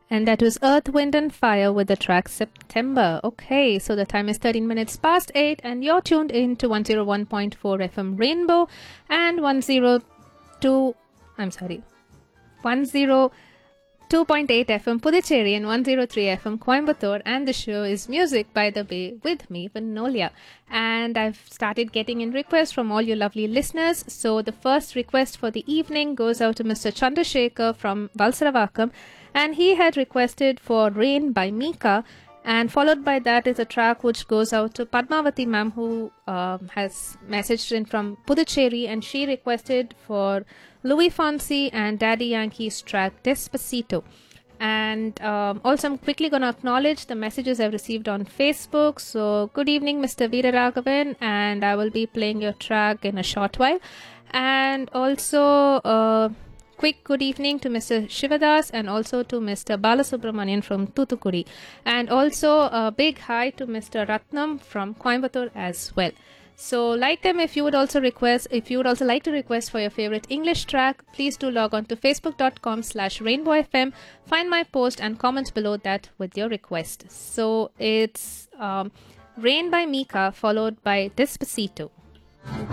And that was Earth, Wind and Fire with the track September. Okay, so the time is 13 minutes past 8 and you're tuned in to 101.4 FM Rainbow and 102.8 FM Puducherry and 103 FM Coimbatore, and the show is Music by the Bay with me, Vinolia. And I've started getting in requests from all you lovely listeners. So the first request for the evening goes out to Mr. Chandrasekhar from Valsaravakam, and he had requested for Rain by Mika, and followed by that is a track which goes out to Padmavati ma'am, who has messaged in from Puducherry, and she requested for Louis Fonsi and Daddy Yankee's track Despacito. And also I'm quickly going to acknowledge the messages I've received on Facebook. So good evening, Mr. Veeraraghavan, and I will be playing your track in a short while. And also quick good evening to Mr. Shivadas and also to Mr. Balasubramanian from Thuthukudi. And also a big hi to Mr. Ratnam from Coimbatore as well. So like them, if you would also like to request for your favorite English track, please do log on to facebook.com/rainbowfm, find my post and comment below that with your request. So it's Rain by Mika followed by Despacito.